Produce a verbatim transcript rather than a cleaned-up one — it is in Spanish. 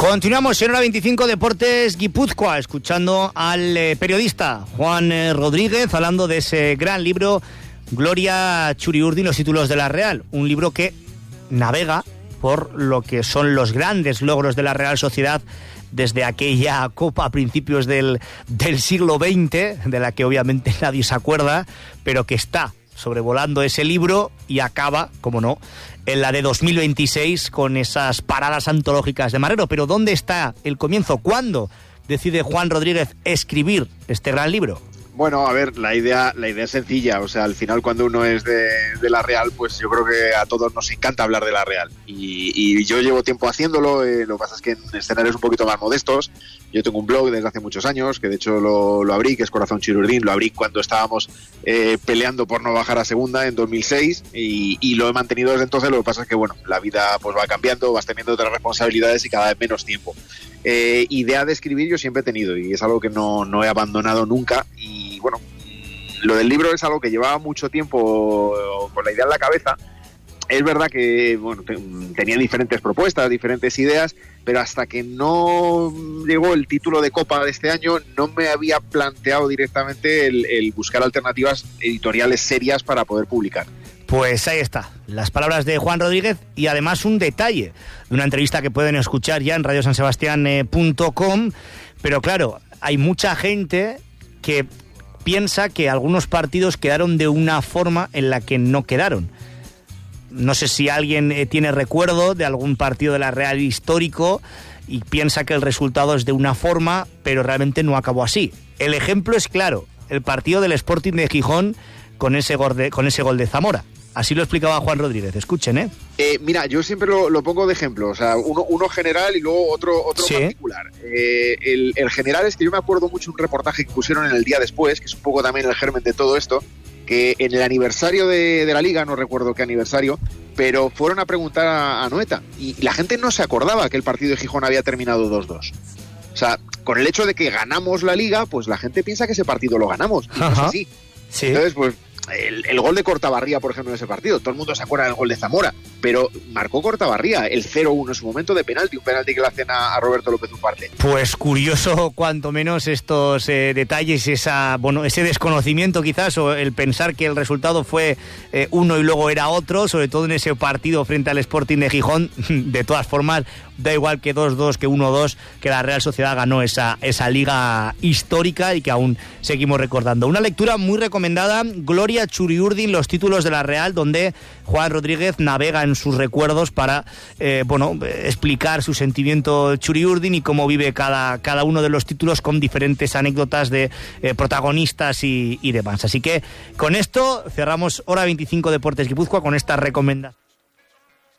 Continuamos en Hora veinticinco Deportes Guipúzcoa, escuchando al eh, periodista Juan eh, Rodríguez hablando de ese gran libro Gloria Churiurdin, los títulos de la Real, un libro que navega por lo que son los grandes logros de la Real Sociedad desde aquella Copa a principios del, del siglo veinte, de la que obviamente nadie se acuerda, pero que está sobrevolando ese libro y acaba, como no, en la de dos mil veintiséis con esas paradas antológicas de Marrero. Pero ¿dónde está el comienzo? ¿Cuándo decide Juan Rodríguez escribir este gran libro? Bueno, a ver, la idea la idea es sencilla. O sea, al final cuando uno es de, de la Real, pues yo creo que a todos nos encanta hablar de la Real. Y, y yo llevo tiempo haciéndolo, eh, lo que pasa es que en escenarios un poquito más modestos. Yo tengo un blog desde hace muchos años, que de hecho lo, lo abrí, que es Corazón Churiurdin. Lo abrí cuando estábamos eh, peleando por no bajar a segunda en dos mil seis y, y lo he mantenido desde entonces. Lo que pasa es que, bueno, la vida pues va cambiando, vas teniendo otras responsabilidades y cada vez menos tiempo. Eh, idea de escribir yo siempre he tenido y es algo que no, no he abandonado nunca. Y bueno, lo del libro es algo que llevaba mucho tiempo con la idea en la cabeza. Es verdad que bueno, tenía diferentes propuestas, diferentes ideas, pero hasta que no llegó el título de Copa de este año no me había planteado directamente el, el buscar alternativas editoriales serias para poder publicar. Pues ahí está, las palabras de Juan Rodríguez y además un detalle de una entrevista que pueden escuchar ya en radio san sebastián punto com, pero claro, hay mucha gente que piensa que algunos partidos quedaron de una forma en la que no quedaron. No sé si alguien eh, tiene recuerdo de algún partido de la Real histórico y piensa que el resultado es de una forma, pero realmente no acabó así. El ejemplo es claro, el partido del Sporting de Gijón con ese gol de, con ese gol de Zamora. Así lo explicaba Juan Rodríguez, escuchen, ¿eh? eh mira, yo siempre lo, lo pongo de ejemplo, o sea, uno, uno general y luego otro, otro ¿sí? particular. Eh, el, el general es que yo me acuerdo mucho un reportaje que pusieron en El Día Después, que es un poco también el germen de todo esto, que en el aniversario de, de la Liga, no recuerdo qué aniversario, pero fueron a preguntar a, a Noeta, y la gente no se acordaba que el partido de Gijón había terminado dos dos. O sea, con el hecho de que ganamos la Liga, pues la gente piensa que ese partido lo ganamos, y no es así. Sí. Entonces, pues El, el gol de Cortabarría, por ejemplo, en ese partido, todo el mundo se acuerda del gol de Zamora, pero marcó Cortabarría el cero uno en su momento de penalti, un penalti que le hacen a, a Roberto López Ufarte. Pues curioso cuanto menos estos eh, detalles, esa bueno ese desconocimiento quizás, o el pensar que el resultado fue eh, uno y luego era otro, sobre todo en ese partido frente al Sporting de Gijón. De todas formas, da igual que dos dos, que uno dos, que la Real Sociedad ganó esa, esa liga histórica y que aún seguimos recordando. Una lectura muy recomendada, Gloria Churiurdin, los títulos de la Real, donde Juan Rodríguez navega en sus recuerdos para eh, bueno explicar su sentimiento Churiurdin y cómo vive cada, cada uno de los títulos con diferentes anécdotas de eh, protagonistas y, y demás. Así que con esto cerramos Hora veinticinco Deportes Guipúzcoa con esta recomendación.